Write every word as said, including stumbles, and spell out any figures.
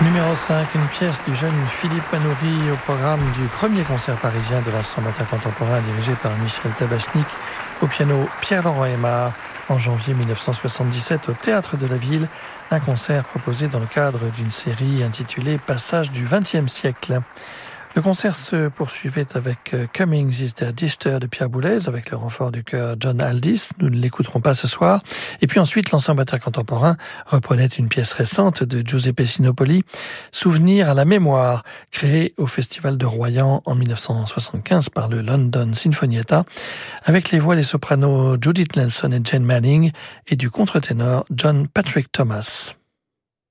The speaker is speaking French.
Numéro cinq, une pièce du jeune Philippe Manoury au programme du premier concert parisien de l'ensemble Matin contemporain dirigé par Michel Tabachnik. Au piano, Pierre-Laurent Aimard. En janvier mille neuf cent soixante-dix-sept, au Théâtre de la Ville, un concert proposé dans le cadre d'une série intitulée « Passage du vingtième siècle ». Le concert se poursuivait avec Cummings is der Dichter de Pierre Boulez, avec le renfort du chœur John Aldis. Nous ne l'écouterons pas ce soir. Et puis ensuite, l'ensemble intercontemporain reprenait une pièce récente de Giuseppe Sinopoli, Souvenir à la mémoire, créée au Festival de Royan en mille neuf cent soixante-quinze par le London Sinfonietta, avec les voix des sopranos Judith Nelson et Jane Manning et du contre-ténor John Patrick Thomas.